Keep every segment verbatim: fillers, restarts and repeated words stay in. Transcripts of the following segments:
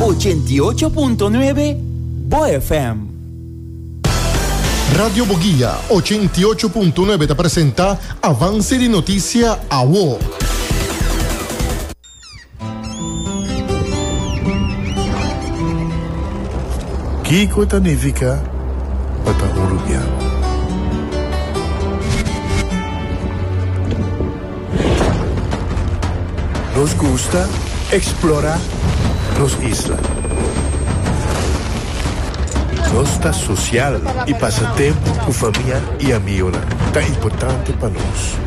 ochenta y ocho punto nueve Bo F M. Radio Boguía ochenta y ocho punto nueve te presenta Avance de Noticia a W O. Kiko Tanifica Pata Uruguayano. Nos gusta explorar las islas. Nossa social e passatempo com família e amigos tão importante para nós.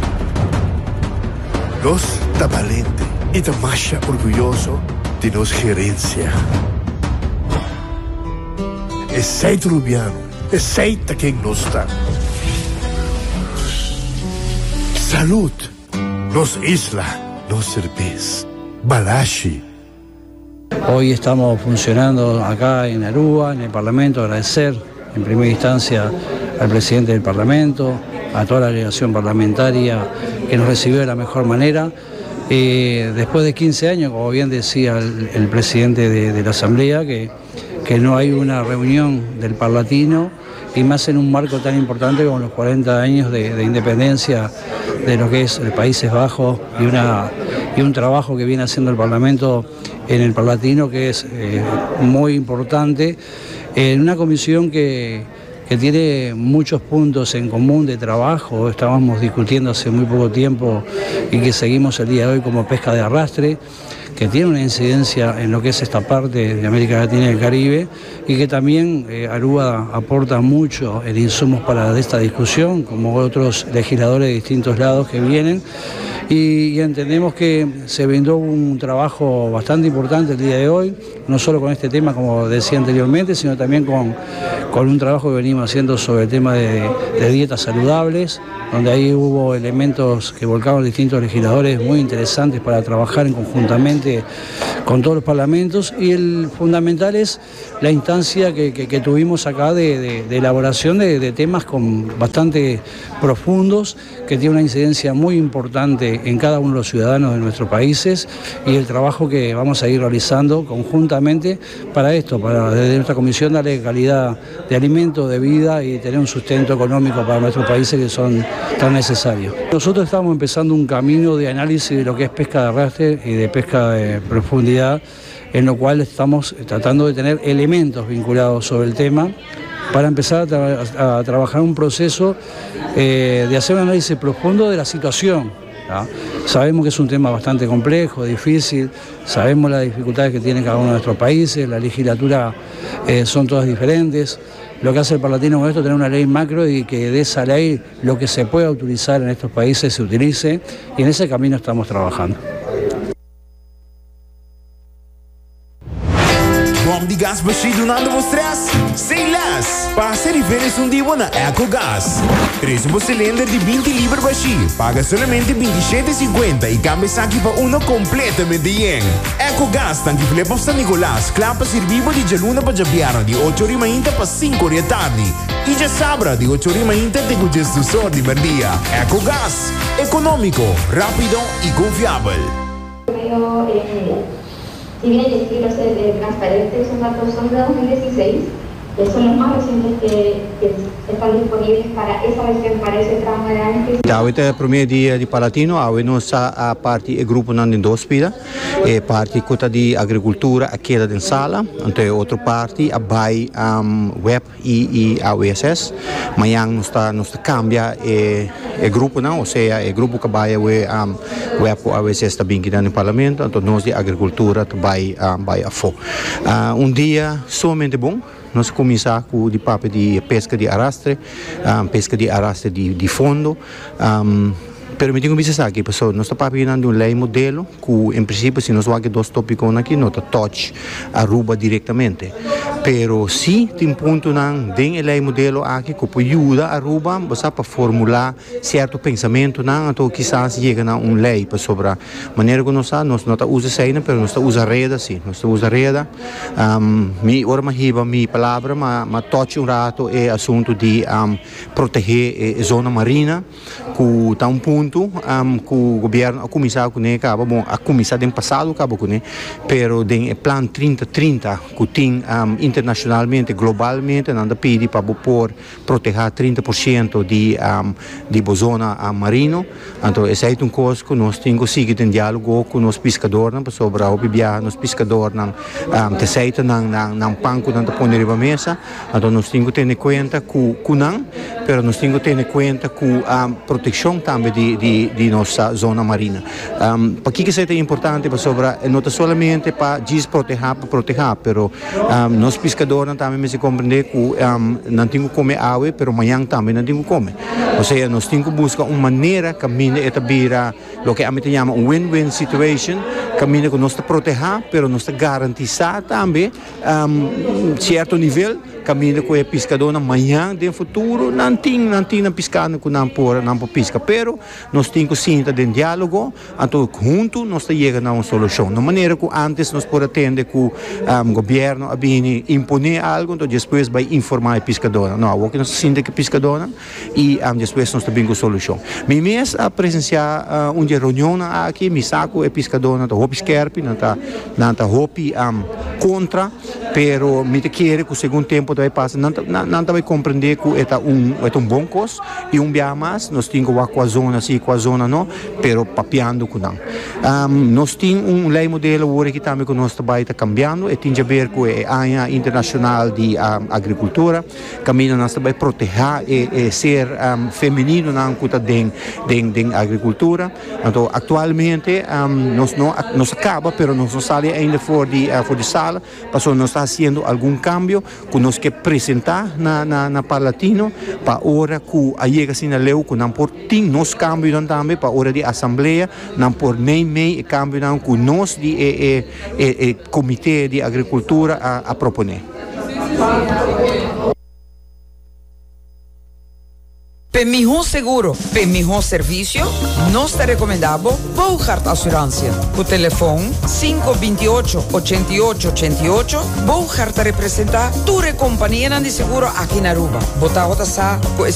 Nós tá valente e tá mais orgulhoso de nossa gerência. É seito rubiano, é seita quem nós está. Saúde, nos isla, nos cerveza, balashi. Hoy estamos funcionando acá en Aruba, en el Parlamento, agradecer en primera instancia al presidente del Parlamento, a toda la delegación parlamentaria que nos recibió de la mejor manera. Eh, después de quince años, como bien decía el, el presidente de, de la Asamblea, que, que no hay una reunión del Parlatino, y más en un marco tan importante como los cuarenta años de, de independencia de lo que es el Países Bajos y, una, y un trabajo que viene haciendo el Parlamento en el Parlatino, que es eh, muy importante, en una comisión que, que tiene muchos puntos en común de trabajo. Estábamos discutiendo hace muy poco tiempo y que seguimos el día de hoy como pesca de arrastre, que tiene una incidencia en lo que es esta parte de América Latina y el Caribe, y que también eh, Aruba aporta mucho en insumos para esta discusión, como otros legisladores de distintos lados que vienen. Y, y entendemos que se brindó un trabajo bastante importante el día de hoy, no solo con este tema, como decía anteriormente, sino también con, con un trabajo que venimos haciendo sobre el tema de, de dietas saludables, donde ahí hubo elementos que volcaron distintos legisladores muy interesantes para trabajar en conjuntamente con todos los parlamentos, y el fundamental es la instancia que, que, que tuvimos acá de, de, de elaboración de, de temas con bastante profundos, que tiene una incidencia muy importante en cada uno de los ciudadanos de nuestros países, y el trabajo que vamos a ir realizando conjuntamente para esto, para desde nuestra comisión darle calidad de alimento, de vida y tener un sustento económico para nuestros países que son tan necesarios. Nosotros estamos empezando un camino de análisis de lo que es pesca de arrastre y de pesca de profundidad, en lo cual estamos tratando de tener elementos vinculados sobre el tema para empezar a, tra a trabajar un proceso eh, de hacer un análisis profundo de la situación. ¿no? Sabemos que es un tema bastante complejo, difícil, sabemos las dificultades que tiene cada uno de nuestros países, la legislatura eh, son todas diferentes. Lo que hace el Parlatino con esto es tener una ley macro y que de esa ley lo que se pueda utilizar en estos países se utilice, y en ese camino estamos trabajando. Bom de gás baixo nada mostras? Sem las! Passa diferença um dia na EcoGás. Traz um cilindro de vinte libras baixo. Paga somente vinte e sete reais e cinquenta e cambia aqui para um completamente yen. EcoGás tanque flepa San Nicolás. Clapa servivo de Jaluna para Javiano de oito horas da manhã para cinco horas da tarde. E já sabra de oito horas da manhã te com gestor de merdia. EcoGás. Econômico, rápido e confiável. Si bien el estilo es transparente, esos datos son de dos mil dieciséis, que son los más recientes que, que están disponibles para esa versión, para ese tramo de análisis. Hoje é o primeiro dia de Parlatino, hoje nós a parte do grupo não tem duas pida, é parte cuta de agricultura aqui da sala, então outra parte a vai um, web e, e a U S S. Amanhã nós está nós cambia é é grupo não, ou seja, é grupo que vai o um, web a U S S também aqui no parlamento, então nós de agricultura vai um, vai a fo. Uh, um dia somente bom. Nós começamos com de papo de pesca de arrastre, um, pesca de arrastre de, de fundo. Um, Permitindo me dizer que pessoal, nós estamos falando de um lei modelo que, em princípio, se nós vamos dois tópicos aqui, não está touch Aruba diretamente. Pero se tem ponto não tem lei modelo aqui que pode ajudar a Aruba para formular certo pensamento não, então quizás chega a uma lei para sobre a maneira que nós nós não usa cena, mas nós usa reda sim, nós usa reda. Um, me ora me riba me palavra, mas mas touch um rato é assunto de um, proteger a zona marina, que está um ponto junto um, com o governo a começar com ele, bom, a começar do passado, acaba com ele, pero tem plan trinta trinta que tem um, internacionalmente, globalmente, não pede para por proteger trinta por cento de um, de zona um, marino. Então, esse é um coisa que nós temos que seguir em diálogo com os pescadores, para sobre a obibia, os pescadores não um, te aceita não não não panco não te põe riba mesa. Então, nós temos que ter em conta que que não, pero nós temos que ter em conta que a proteção também de de de nossa zona marina. Um, para que isso é importante para sobre não somente para desproteger para proteger, pero um, nós pescadores também me se compreender que um, não temos que comer água, pero amanhã também não temos que comer. Ou seja, nós temos que buscar uma maneira que caminha e vira o que a gente chama um win-win situation, caminha que nós te proteger, pero nós te garantizar também um, certo nível, caminha com o pescador amanhã, no futuro, não tem não tem na pescar com não por não por pesca, pero nós temos que sentar em diálogo, então junto nós te chega a uma solução. De maneira que antes nós podemos atender que o um, governo viene imponer algo, então depois vai informar o pescador. Não, o que nós sentimos que o pescador e um, depois nós temos a solução. Me mês a presenciar uh, uma reunião aqui, me saco o pescador, não está hopi skerpi, não está não está hopi um, contra, pero me te quer que o segundo tempo vai passar, não não vai compreender que é um é um bom coisa e um bem mais, nós temos com a zona sim, com a zona não, pero papiando com não. Um, nós temos um lei modelo hoje que também que nós trabalho está cambiando e tem a ver com a área internacional de um, agricultura, caminho nós também proteger e, e ser um, feminino na cuta de de agricultura. Então atualmente um, nós não nós acaba, pero nós não sai ainda fora de uh, fora de sala, passou nós está fazendo algum cambio que nós que apresentar na na na Palatino para hora que a chega assim na leu que não por tem nos cambio também para hora de assembleia, não por nem meio cambio não que nós de e, e, e, e comitê de agricultura a, a proponer. Per mejor seguro, per mejor servicio, nos te recomendamos Bouchard Assurantia. Por teléfono cinco dos ocho, ocho ocho ocho ocho, Bouchard te representa tu compañía de seguro aquí en Aruba. Bota otra sa,